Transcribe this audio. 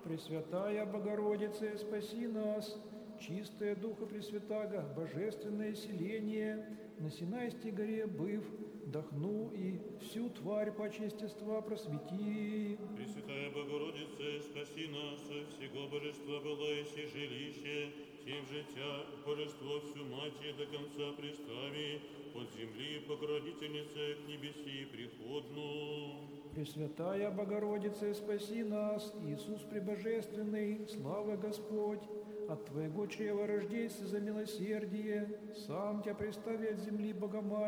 Пресвятая Богородице, спаси нас. Чистая Духа Пресвятаго, божественное селение, на Синайской горе быв, дохну и всю тварь почестества просвети. Пресвятая Богородице, спаси нас, всего божества было и все жилище, тем життя, божество всю мати до конца представи, от земли покровительнице к небеси приходну. Пресвятая Богородице, спаси нас, Иисус Пребожественный, слава Господь, от Твоего чрева рождейся за милосердие, сам Тебя представи от земли Богоматерь,